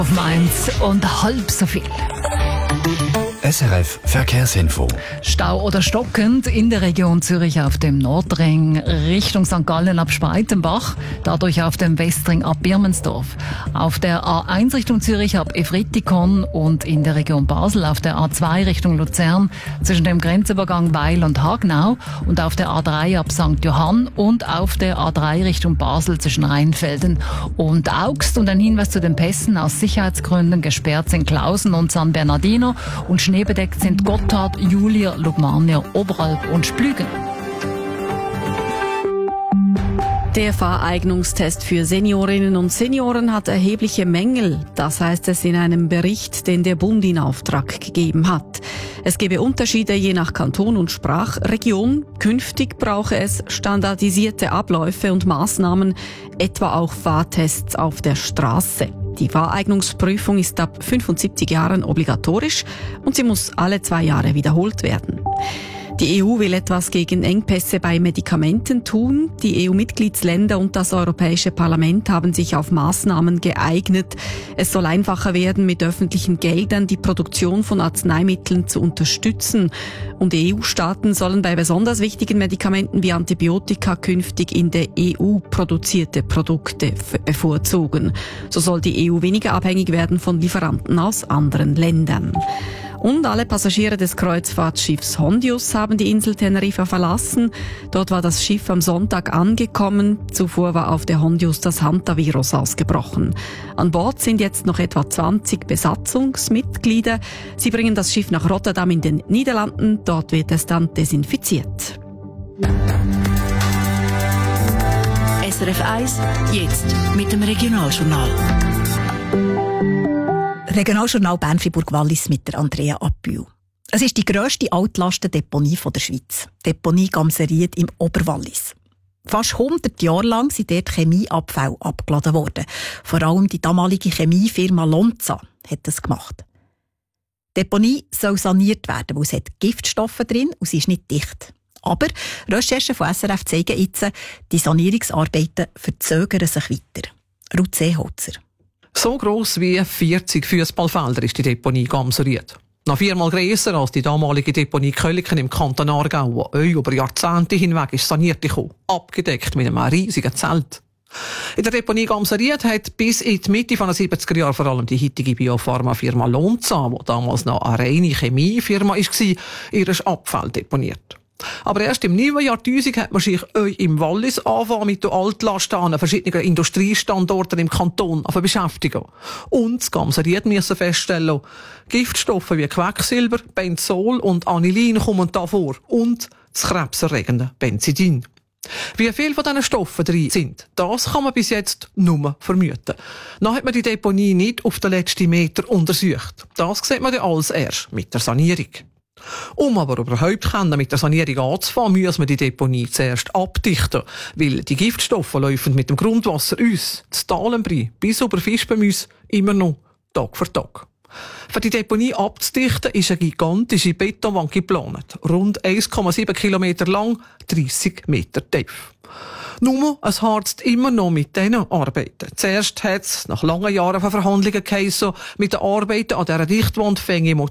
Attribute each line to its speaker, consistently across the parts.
Speaker 1: Auf Mainz und halb so viel.
Speaker 2: SRF Verkehrsinfo.
Speaker 1: Stau oder stockend in der Region Zürich auf dem Nordring Richtung St. Gallen ab Speitenbach, dadurch auf dem Westring ab Birmensdorf. Auf der A1 Richtung Zürich ab Efretikon und in der Region Basel auf der A2 Richtung Luzern zwischen dem Grenzübergang Weil und Hagnau und auf der A3 ab St. Johann und auf der A3 Richtung Basel zwischen Rheinfelden und Augst. Und ein Hinweis zu den Pässen: aus Sicherheitsgründen gesperrt sind Klausen und San Bernardino und schneebedeckt sind Gotthard, Julier, Lugmania, Oberalp und Splügen.
Speaker 3: Der Fahreignungstest für Seniorinnen und Senioren hat erhebliche Mängel. Das heißt es in einem Bericht, den der Bund in Auftrag gegeben hat. Es gebe Unterschiede je nach Kanton und Sprachregion. Künftig brauche es standardisierte Abläufe und Maßnahmen, etwa auch Fahrtests auf der Straße. Die Fahreignungsprüfung ist ab 75 Jahren obligatorisch und sie muss alle 2 Jahre wiederholt werden. Die EU will etwas gegen Engpässe bei Medikamenten tun. Die EU-Mitgliedsländer und das Europäische Parlament haben sich auf Maßnahmen geeinigt. Es soll einfacher werden, mit öffentlichen Geldern die Produktion von Arzneimitteln zu unterstützen. Und EU-Staaten sollen bei besonders wichtigen Medikamenten wie Antibiotika künftig in der EU produzierte Produkte bevorzugen. So soll die EU weniger abhängig werden von Lieferanten aus anderen Ländern. Und alle Passagiere des Kreuzfahrtschiffs Hondius haben die Insel Teneriffa verlassen. Dort war das Schiff am Sonntag angekommen. Zuvor war auf der Hondius das Hantavirus ausgebrochen. An Bord sind jetzt noch etwa 20 Besatzungsmitglieder. Sie bringen das Schiff nach Rotterdam in den Niederlanden. Dort wird es dann desinfiziert.
Speaker 4: SRF 1, jetzt mit dem Regionaljournal.
Speaker 5: Regionaljournal Bern-Fribourg-Wallis mit der Andrea Appühl. Es ist die grösste Altlastendeponie der Schweiz. Deponie Gamseried im Oberwallis. Fast 100 Jahre lang sind dort Chemieabfälle abgeladen worden. Vor allem die damalige Chemiefirma Lonza hat das gemacht. Die Deponie soll saniert werden, weil es hat Giftstoffe drin und sie ist nicht dicht. Aber Recherchen von SRF zeigen jetzt, die Sanierungsarbeiten verzögern sich weiter. Ruth Seeholzer.
Speaker 6: So gross wie 40 Fußballfelder ist die Deponie Gamseried. Noch 4-mal grösser als die damalige Deponie Köliken im Kanton Aargau, die über Jahrzehnte hinweg ist saniert gekommen, abgedeckt mit einem riesigen Zelt. In der Deponie Gamseried hat bis in die Mitte der 70er Jahre vor allem die heutige Biopharmafirma Lonza, die damals noch eine reine Chemiefirma war, ihren Abfall deponiert. Aber erst im neuen Jahrtausend hat man sich im Wallis angefangen mit den Altlasten an verschiedenen Industriestandorten im Kanton zu beschäftigen. Und das Gamseried müssen feststellen, Giftstoffe wie Quecksilber, Benzol und Anilin kommen da vor. Und das krebserregende Benzidin. Wie viele von diesen Stoffen drin sind, das kann man bis jetzt nur vermuten. Noch hat man die Deponie nicht auf den letzten Meter untersucht. Das sieht man dann alles erst mit der Sanierung. Um aber überhaupt mit der Sanierung anzufangen, muss man die Deponie zuerst abdichten, weil die Giftstoffe laufen mit dem Grundwasser uns, das Talenbri, bis über Fischbemüs, immer noch Tag für Tag. Für die Deponie abzudichten ist eine gigantische Betonwand geplant, rund 1,7 Kilometer lang, 30 Meter tief. Nur, es harzt immer noch mit diesen Arbeiten. Zuerst hat es nach langen Jahren von Verhandlungen geheissen, mit den Arbeiten an dieser Dichtwand fänge im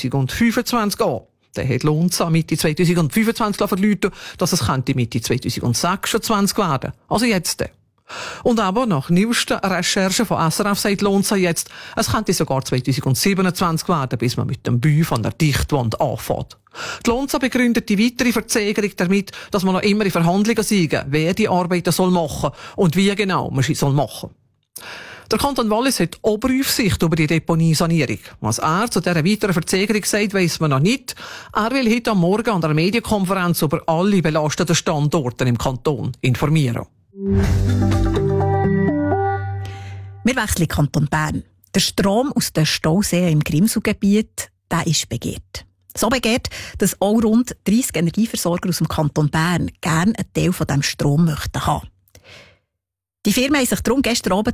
Speaker 6: 2025 an. Dann hat Lonza Mitte 2025 verlauten, dass es Mitte 2026 werden. Also jetzt. Und aber nach neuesten Recherchen von SRF sagt Lonza jetzt, es könnte sogar 2027 werden, bis man mit dem Bau von der Dichtwand anfängt. Die Lonza begründet die weitere Verzögerung damit, dass man noch immer in Verhandlungen sei, wer die Arbeiten soll machen und wie genau man sie soll machen. Der Kanton Wallis hat Oberaufsicht über die Deponiesanierung. Was er zu dieser weiteren Verzögerung sagt, weiss man noch nicht. Er will heute am Morgen an der Medienkonferenz über alle belasteten Standorte im Kanton informieren.
Speaker 5: Wir wechseln in den Kanton Bern. Der Strom aus den Stauseen im Grimselgebiet, der ist begehrt. So begehrt, dass auch rund 30 Energieversorger aus dem Kanton Bern gerne einen Teil von diesem Strom möchten haben. Die Firmen haben sich darum gestern Abend